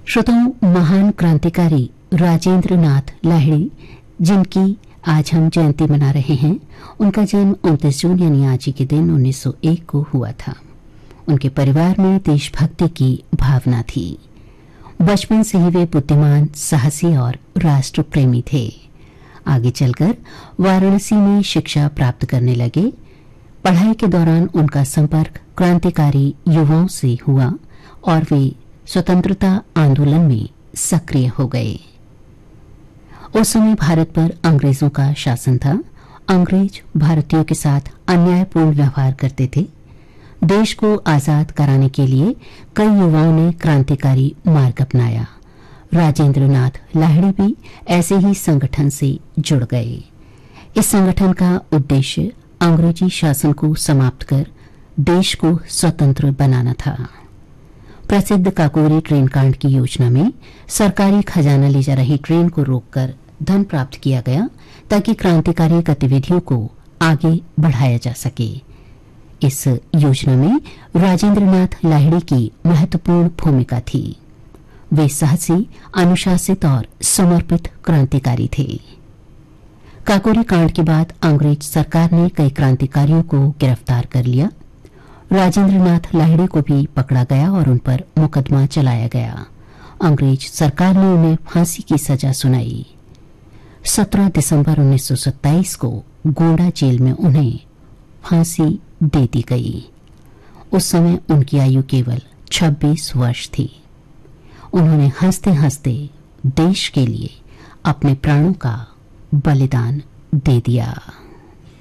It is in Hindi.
श्रोताओं, महान क्रांतिकारी राजेंद्र नाथ लाहिड़ी, जिनकी आज हम जयंती मना रहे हैं, उनका जन्म 29 जून यानी आज ही के दिन 1901 को हुआ था। उनके परिवार में देशभक्ति की भावना थी। बचपन से ही वे बुद्धिमान, साहसी और राष्ट्र प्रेमी थे। आगे चलकर वाराणसी में शिक्षा प्राप्त करने लगे। पढ़ाई के दौरान उनका संपर्क क्रांतिकारी युवाओं से हुआ और वे स्वतंत्रता आंदोलन में सक्रिय हो गए। उस समय भारत पर अंग्रेजों का शासन था। अंग्रेज भारतीयों के साथ अन्यायपूर्ण व्यवहार करते थे। देश को आजाद कराने के लिए कई युवाओं ने क्रांतिकारी मार्ग अपनाया। राजेंद्र नाथ लाहिड़ी भी ऐसे ही संगठन से जुड़ गए। इस संगठन का उद्देश्य अंग्रेजी शासन को समाप्त कर देश को स्वतंत्र बनाना था। प्रसिद्ध काकोरी ट्रेन कांड की योजना में सरकारी खजाना ले जा रही ट्रेन को रोककर धन प्राप्त किया गया ताकि क्रांतिकारी गतिविधियों को आगे बढ़ाया जा सके। इस योजना में राजेंद्र नाथ लाहिड़ी की महत्वपूर्ण भूमिका थी। वे साहसी, अनुशासित और समर्पित क्रांतिकारी थे। काकोरी कांड के बाद अंग्रेज सरकार ने कई क्रांतिकारियों को गिरफ्तार कर लिया। राजेंद्र नाथ लाहिड़ी को भी पकड़ा गया और उन पर मुकदमा चलाया गया। अंग्रेज सरकार ने उन्हें फांसी की सजा सुनाई। 17 दिसंबर 1927 को गोंडा जेल में उन्हें फांसी दे दी गई। उस समय उनकी आयु केवल 26 वर्ष थी। उन्होंने हंसते हंसते देश के लिए अपने प्राणों का बलिदान दे दिया।